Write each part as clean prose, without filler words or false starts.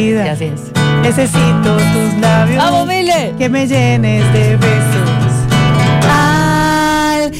Gracias. Necesito tus labios. ¡Vamos, Mile! Que me llenes de besos. Al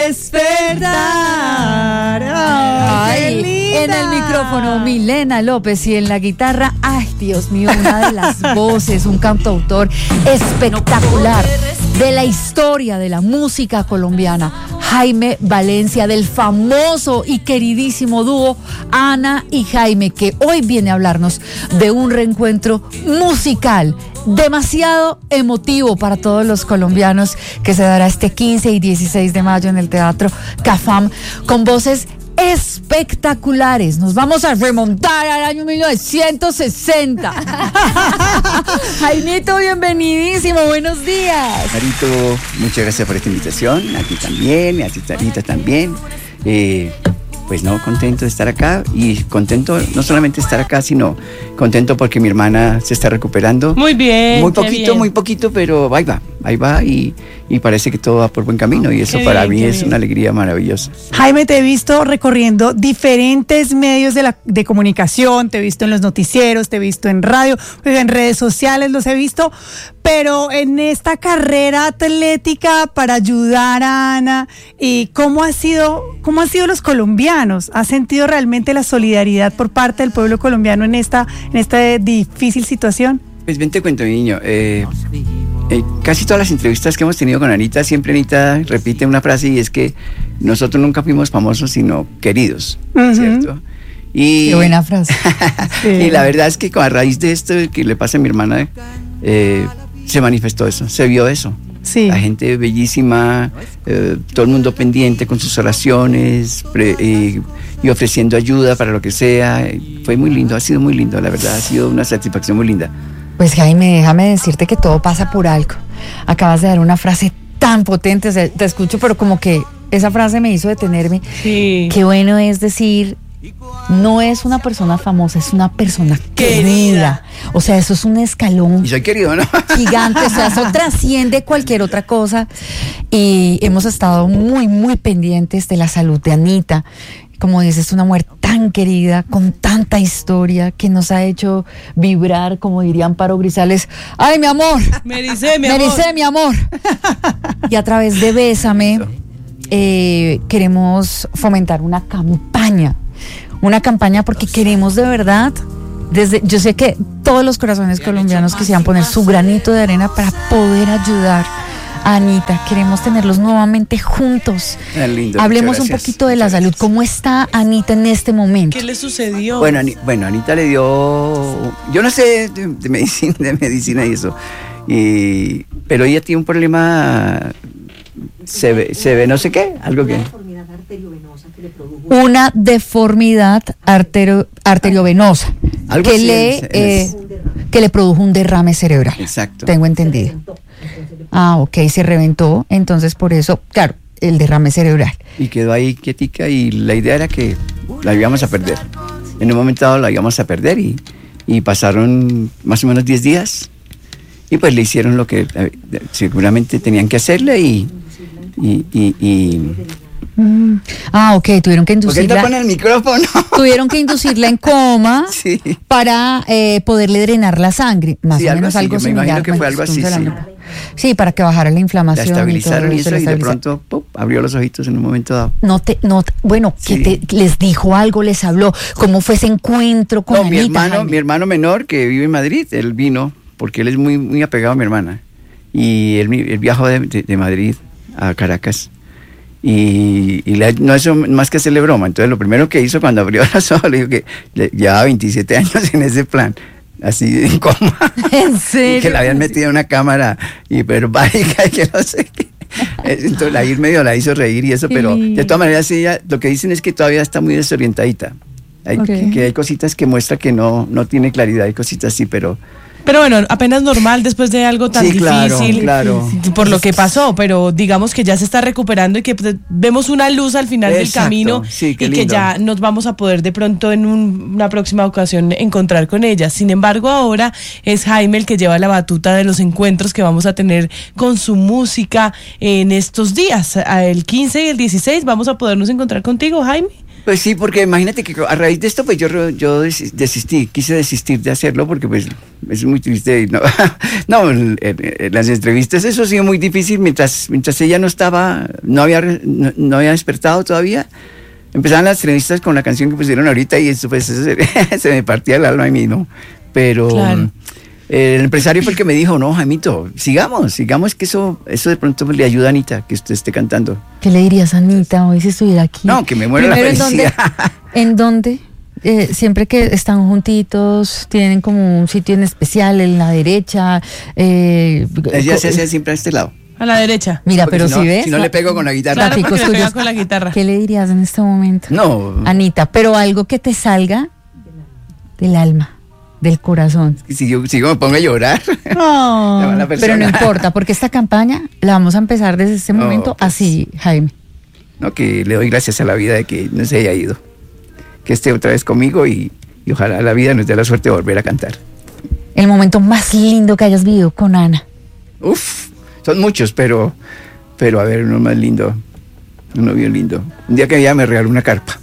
despertar. ¡Ay, qué linda! En el micrófono, Milena López, y en la guitarra, ay, Dios mío, una de las voces, un cantautor espectacular de la historia de la música colombiana, Jaime Valencia, del famoso y queridísimo dúo Ana y Jaime, que hoy viene a hablarnos de un reencuentro musical demasiado emotivo para todos los colombianos, que se dará este 15 y 16 de mayo en el Teatro Cafam, con voces espectaculares. Nos vamos a remontar al año 1960. Jaimito, bienvenidísimo, buenos días. Marito, muchas gracias por esta invitación, a ti también, y a ti Tarita también. Pues no, contento de estar acá, y contento no solamente de estar acá, sino contento porque mi hermana se está recuperando. Muy bien. Muy poquito, pero ahí va, y parece que todo va por buen camino, y eso para mí es una alegría maravillosa. Jaime, te he visto recorriendo diferentes medios de comunicación, te he visto en los noticieros, te he visto en radio, en redes sociales, los he visto, pero en esta carrera atlética para ayudar a Ana, ¿y cómo han sido los colombianos? ¿Has sentido realmente la solidaridad por parte del pueblo colombiano en esta difícil situación? Pues bien, te cuento, mi niño. Casi todas las entrevistas que hemos tenido con Anita, siempre Anita repite una frase, y es que nosotros nunca fuimos famosos, sino queridos, ¿cierto? Y qué buena frase. Sí. Y la verdad es que a raíz de esto que le pasa a mi hermana, se manifestó eso, se vio eso. Sí. La gente bellísima, todo el mundo pendiente con sus oraciones y ofreciendo ayuda para lo que sea. Fue muy lindo, ha sido muy lindo, la verdad, ha sido una satisfacción muy linda. Pues Jaime, déjame decirte que todo pasa por algo. Acabas de dar una frase tan potente, o sea, te escucho, pero como que esa frase me hizo detenerme. Sí. Qué bueno es decir, no es una persona famosa, es una persona querida. O sea, eso es un escalón. Y soy querido, ¿no? Gigante, o sea, eso trasciende cualquier otra cosa. Y hemos estado muy, muy pendientes de la salud de Anita. Como dices, una mujer tan querida, con tanta historia, que nos ha hecho vibrar, como diría Amparo Grisales. ¡Ay, mi amor! Me dice, mi amor. Y a través de Bésame, queremos fomentar una campaña porque queremos de verdad, yo sé que todos los corazones colombianos quisieran poner su granito de arena para poder ayudar a Anita. Queremos tenerlos nuevamente juntos. Lindo, hablemos un poquito de la salud. ¿Cómo está Anita en este momento? ¿Qué le sucedió? Bueno, Anita le dio, yo no sé de medicina y eso, pero ella tiene un problema, se ve no sé qué, algo que... Una deformidad arteriovenosa algo que le produjo un derrame cerebral. Exacto. Tengo entendido. Ok, se reventó, entonces por eso, claro, el derrame cerebral. Y quedó ahí quietica, y la idea era que la íbamos a perder. En un momento dado la íbamos a perder, y pasaron más o menos 10 días, y pues le hicieron lo que seguramente tenían que hacerle, ok, tuvieron que inducirla. ¿Por qué tapan el micrófono? Tuvieron que inducirla en coma, sí, para poderle drenar la sangre, más o menos algo similar. Me imagino que fue algo así, sí. Sí, para que bajara la inflamación. La estabilizaron y todo eso, y de pronto abrió los ojitos en un momento dado. Bueno, sí. ¿Les dijo algo, les habló? ¿Cómo fue ese encuentro con Anita? Mi hermano menor, que vive en Madrid, él vino, porque él es muy, muy apegado a mi hermana, y él viajó de Madrid a Caracas. No hizo más que hacerle broma. Entonces lo primero que hizo cuando abrió los ojos, le dijo que llevaba 27 años en ese plan, así en coma. ¿En serio? Y que la habían metido en una cámara hiperbárica y que no sé qué. Entonces la medio la hizo reír y eso, pero de todas maneras ella, lo que dicen es que todavía está muy desorientadita. Que hay cositas que muestra que no tiene claridad, hay cositas así, pero bueno, apenas normal después de algo tan difícil, claro. Por lo que pasó, pero digamos que ya se está recuperando y que vemos una luz al final del camino, y que ya nos vamos a poder de pronto en una próxima ocasión encontrar con ella. Sin embargo, ahora es Jaime el que lleva la batuta de los encuentros que vamos a tener con su música en estos días. El 15 y el 16 vamos a podernos encontrar contigo, Jaime. Pues sí, porque imagínate que a raíz de esto, pues yo quise desistir de hacerlo porque pues es muy triste. Las entrevistas, eso ha sido muy difícil mientras ella no había despertado todavía. Empezaban las entrevistas con la canción que pusieron ahorita y eso pues se me partía el alma a mí, ¿no? Pero claro. El empresario fue el que me dijo, no, Jaimito, sigamos, que eso de pronto le ayuda a Anita, que usted esté cantando. ¿Qué le dirías a Anita hoy si estuviera aquí? No, que me muero la felicidad. ¿En dónde? Siempre que están juntitos, tienen como un sitio en especial, en la derecha. Ella se hace siempre a este lado. A la derecha. Mira, porque pero si ves. Si no le pego con la guitarra. Claro, porque le pega con la guitarra. ¿Qué le dirías en este momento? No. Anita, pero algo que te salga del alma. Del corazón. Si yo me pongo a llorar. Oh, pero no importa, porque esta campaña la vamos a empezar desde este momento pues, así, Jaime. No, que le doy gracias a la vida de que no se haya ido. Que esté otra vez conmigo y ojalá la vida nos dé la suerte de volver a cantar. El momento más lindo que hayas vivido con Ana. Uf, son muchos, pero a ver, uno más lindo, uno bien lindo. Un día que ella me regaló una carpa.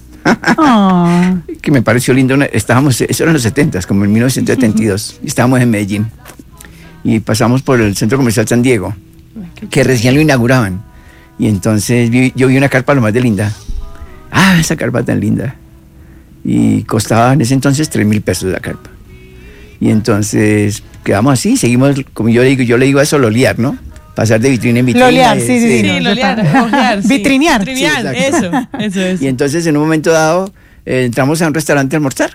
Oh. Que me pareció lindo. Eso era en los 70s, como en 1972. Estábamos en Medellín y pasamos por el Centro Comercial San Diego, que recién lo inauguraban. Y entonces yo vi una carpa lo más de linda. Esa carpa tan linda. Y costaba en ese entonces 3,000 pesos la carpa. Y entonces quedamos así, seguimos, como yo le digo a eso, lolear, ¿no? Pasar de vitrina en vitrina. Lolear, sí, lolear. Vitrinear. Sí, eso. Y entonces en un momento dado entramos a un restaurante a almorzar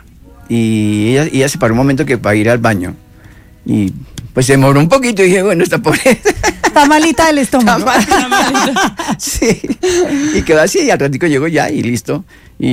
y ella se paró un momento que para ir al baño y pues se demoró un poquito y dije, bueno, está malita del estómago. Está malita. Sí, y quedó así y al ratico llegó ya y listo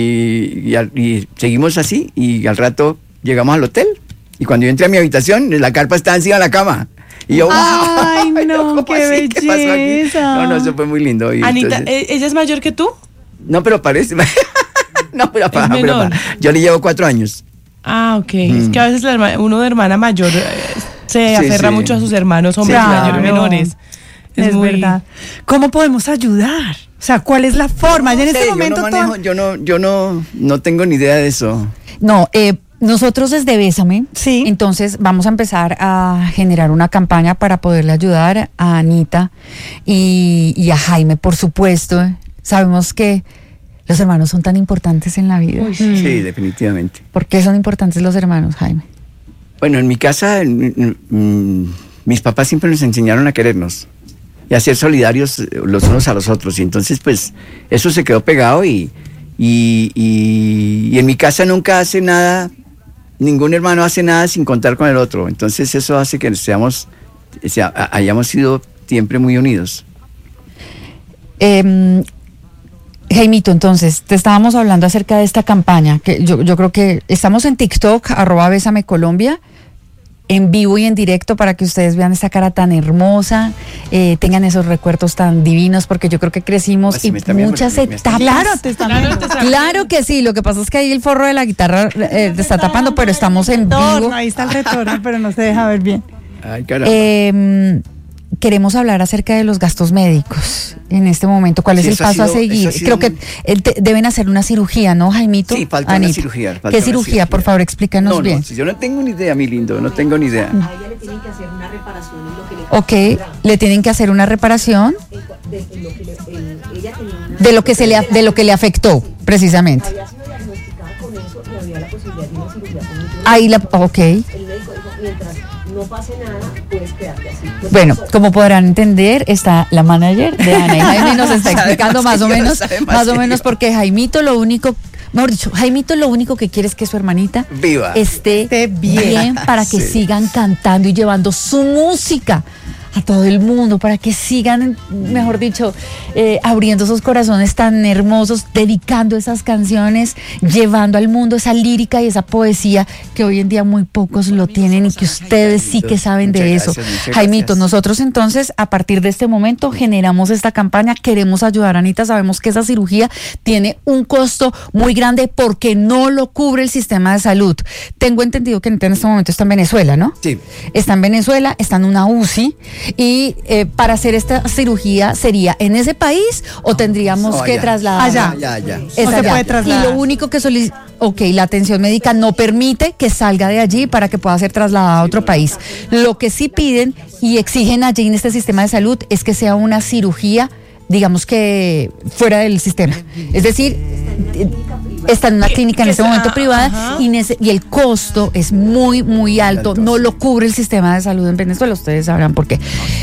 y seguimos así y al rato llegamos al hotel y cuando yo entré a mi habitación la carpa estaba encima de la cama. Y yo, ¡ay, no! ¡Qué belleza! ¿Qué pasó aquí? No, eso fue muy lindo. Y Anita, entonces, ¿ella es mayor que tú? No, pero parece. No, pero yo le llevo 4 años. Ah, ok. Es que a veces uno de hermana mayor se aferra mucho a sus hermanos hombres mayores menores. Es verdad. ¿Cómo podemos ayudar? O sea, ¿cuál es la forma? Ya en este momento yo no tengo ni idea de eso. No, nosotros desde Bésame, sí. Entonces vamos a empezar a generar una campaña para poderle ayudar a Anita y a Jaime, por supuesto. Sabemos que los hermanos son tan importantes en la vida. Sí, definitivamente. ¿Por qué son importantes los hermanos, Jaime? Bueno, en mi casa, mis papás siempre nos enseñaron a querernos y a ser solidarios los unos a los otros. Y entonces, pues, eso se quedó pegado y en mi casa nunca hace nada. Ningún hermano hace nada sin contar con el otro. Entonces eso hace que hayamos sido siempre muy unidos. Jaimito, entonces, te estábamos hablando acerca de esta campaña, que yo creo que estamos en TikTok, @BésameColombia, en vivo y en directo para que ustedes vean esta cara tan hermosa, tengan esos recuerdos tan divinos, porque yo creo que crecimos y muchas etapas. Claro que sí, lo que pasa es que ahí el forro de la guitarra te está tapando, pero estamos en vivo. Ahí está el retorno, pero no se deja ver bien. Ay, caramba. Queremos hablar acerca de los gastos médicos en este momento. ¿Cuál es el paso a seguir? Creo que deben hacer una cirugía, ¿no, Jaimito? Sí, falta una cirugía. ¿Qué cirugía? Por favor, explícanos bien. Yo no tengo ni idea, mi lindo, no tengo ni idea. A ella le tienen que hacer una reparación en lo que le le tienen que hacer una reparación de lo que le afectó, precisamente. Había sido diagnosticada con eso y había la posibilidad de una cirugía cognitiva. El médico dijo, mientras no pase nada, puedes quedarte así. Bueno, como podrán entender, está la manager de Ana y Jaime nos está explicando más o menos porque Jaimito lo único que quiere es que su hermanita viva, esté bien para que sigan cantando y llevando su música a todo el mundo, para que sigan, mejor dicho, abriendo esos corazones tan hermosos, dedicando esas canciones, llevando al mundo esa lírica y esa poesía que hoy en día muy pocos lo tienen y que ustedes sí que saben de eso. Jaimito, nosotros entonces a partir de este momento generamos esta campaña, queremos ayudar a Anita, sabemos que esa cirugía tiene un costo muy grande porque no lo cubre el sistema de salud. Tengo entendido que Anita en este momento está en Venezuela, ¿no? Sí. Está en Venezuela, está en una UCI. Y para hacer esta cirugía, ¿sería en ese país o tendríamos que trasladar? Allá. Es no allá. se puede trasladar. Y lo único que la atención médica no permite que salga de allí para que pueda ser trasladada a otro país. Lo que sí piden y exigen allí en este sistema de salud es que sea una cirugía, digamos que fuera del sistema. Es decir, está en una clínica en este momento privada y el costo es muy, muy alto. No lo cubre el sistema de salud en Venezuela, ustedes sabrán por qué.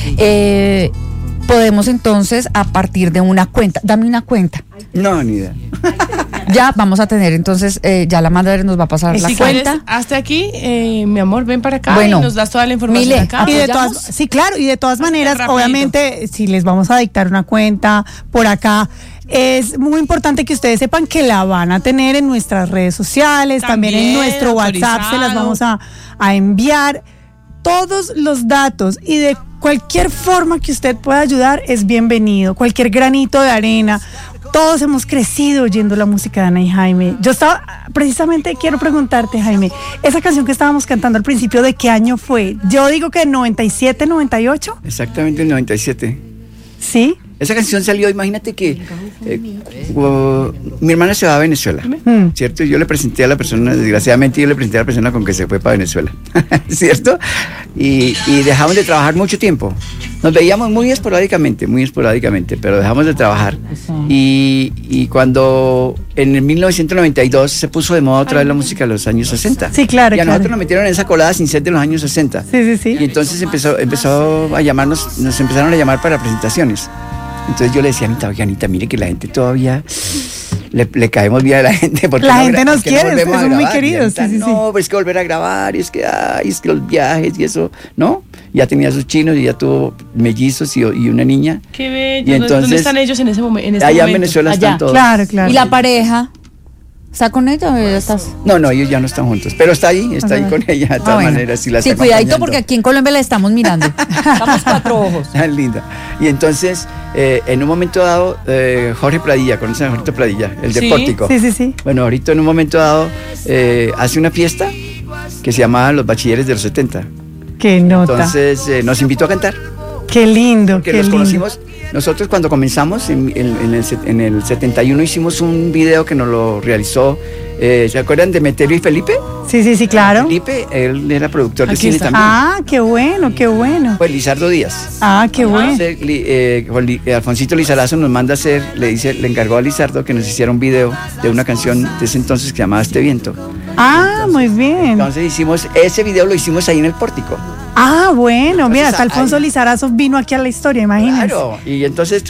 Podemos entonces, a partir de una cuenta, dame una cuenta. No, ni idea. Ya vamos a tener, entonces, ya la madre nos va a pasar la cuenta. Hasta aquí, mi amor, ven para acá y nos das toda la información acá. Y de todas maneras, obviamente, si les vamos a dictar una cuenta por acá, es muy importante que ustedes sepan que la van a tener en nuestras redes sociales, también en nuestro WhatsApp, se las vamos a enviar. Todos los datos y de cualquier forma que usted pueda ayudar es bienvenido, cualquier granito de arena. Todos hemos crecido oyendo la música de Ana y Jaime. Precisamente quiero preguntarte, Jaime, esa canción que estábamos cantando al principio, ¿de qué año fue? Yo digo que 97, 98. Exactamente, el 97. ¿Sí? Esa canción salió, imagínate que mi hermana se va a Venezuela, ¿cierto? Yo le presenté a la persona, desgraciadamente yo le presenté a la persona con que se fue para Venezuela, ¿cierto? Y dejamos de trabajar mucho tiempo. Nos veíamos muy esporádicamente, pero dejamos de trabajar. Y cuando en el 1992 se puso de moda otra vez la música de los años 60. Sí, claro. Y a nosotros nos metieron en esa colada sin ser de los años 60. Sí. Y entonces empezó a llamarnos, nos empezaron a llamar para presentaciones. Entonces yo le decía a Anita, mire que la gente todavía le caemos bien a la gente. Porque la gente nos quiere, son muy queridos. No, pero es que volver a grabar, y es que los viajes y eso, ¿no? Ya tenía sus chinos y ya tuvo mellizos y una niña. Qué bello. Y entonces, ¿dónde están ellos en ese momento? Allá en Venezuela están todos. Claro. ¿Y la pareja? ¿Está con ella o ya estás? No, ellos ya no están juntos, pero está ahí con ella de todas maneras. Sí, cuidadito porque aquí en Colombia la estamos mirando. Estamos 4 ojos. Linda. Y entonces, en un momento dado, Jorge Pradilla, ¿conoces a Jorge Pradilla? El de Pórtico. Sí. Bueno, ahorita en un momento dado hace una fiesta que se llamaba Los Bachilleres de los 70. ¡Qué nota! Entonces nos invitó a cantar. ¡Qué lindo! Que los conocimos. Nosotros cuando comenzamos en el 71 hicimos un video que nos lo realizó, ¿se acuerdan de Meterio y Felipe? Sí, claro. Felipe, él era productor de cine también. Ah, qué bueno. Pues Lizardo Díaz. Ah, qué bueno. Alfonsito Lizarazo nos manda a hacer, le encargó a Lizardo que nos hiciera un video de una canción de ese entonces que se llamaba Este Viento. Ah, muy bien. Entonces ese video lo hicimos ahí en el Pórtico. Ah, bueno, mira, hasta Alfonso Lizarazo vino aquí a la historia, imagínense. Claro, y entonces